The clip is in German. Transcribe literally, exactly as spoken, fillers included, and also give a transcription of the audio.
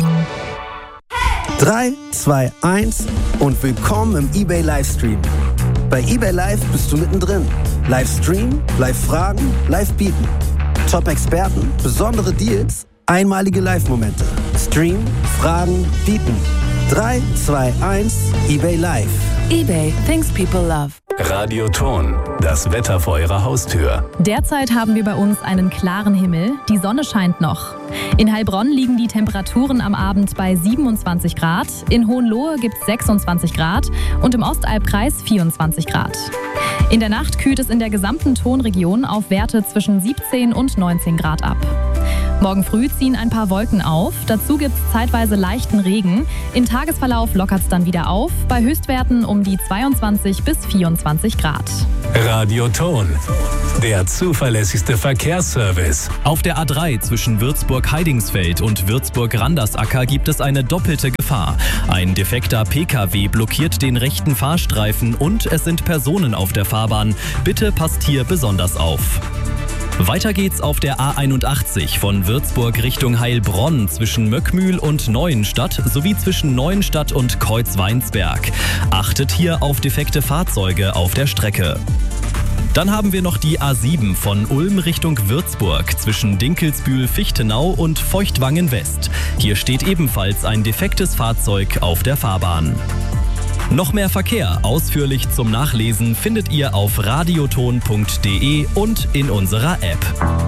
drei, zwei, eins und willkommen im eBay Livestream. Bei eBay Live bist du mittendrin. Livestream, Live-Fragen, Live-Bieten. Top-Experten, besondere Deals, einmalige Live-Momente. Stream, Fragen, Bieten. drei, zwei, eins, eBay Live. eBay, things people love. Radioton, das Wetter vor Ihrer Haustür. Derzeit haben wir bei uns einen klaren Himmel. Die Sonne scheint noch. In Heilbronn liegen die Temperaturen am Abend bei siebenundzwanzig Grad. In Hohenlohe gibt es sechsundzwanzig Grad und im Ostalbkreis vierundzwanzig Grad. In der Nacht kühlt es in der gesamten Tonregion auf Werte zwischen siebzehn und neunzehn Grad ab. Morgen früh ziehen ein paar Wolken auf. Dazu gibt es zeitweise leichten Regen. Im Tagesverlauf lockert es dann wieder auf. Bei Höchstwerten um die zweiundzwanzig bis vierundzwanzig Grad. Radioton, der zuverlässigste Verkehrsservice. Auf der A drei zwischen Würzburg-Heidingsfeld und Würzburg-Randersacker gibt es eine doppelte Gefahr. Ein defekter P K W blockiert den rechten Fahrstreifen und es sind Personen auf der Fahrbahn. Bitte passt hier besonders auf. Weiter geht's auf der A einundachtzig von Würzburg Richtung Heilbronn zwischen Möckmühl und Neuenstadt sowie zwischen Neuenstadt und Kreuzweinsberg. Achtet hier auf defekte Fahrzeuge auf der Strecke. Dann haben wir noch die A sieben von Ulm Richtung Würzburg zwischen Dinkelsbühl-Fichtenau und Feuchtwangen-West. Hier steht ebenfalls ein defektes Fahrzeug auf der Fahrbahn. Noch mehr Verkehr ausführlich zum Nachlesen findet ihr auf radioton punkt de und in unserer App.